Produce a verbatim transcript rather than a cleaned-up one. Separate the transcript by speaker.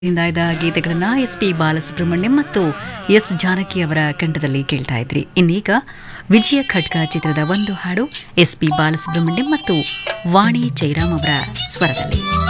Speaker 1: ಇಂದಾಯ್ದ ಗೀತೆಗಳನ್ನ S P Balasubrahmanyam ಮತ್ತು S Janaki ಅವರ ಕಂಠದಲ್ಲಿ ಕೇಳ್ತಾ ಇದ್ರಿ. ಇನ್ನೀಗ ವಿಜಯ ಖಡ್ಗ ಚಿತ್ರದ ಒಂದು ಹಾಡು ಎಸ್ ಪಿ ಬಾಲಸುಬ್ರಹ್ಮಣ್ಯಂ ಮತ್ತು ವಾಣಿ ಜೈರಾಮ್ ಅವರ ಸ್ವರದಲ್ಲಿ.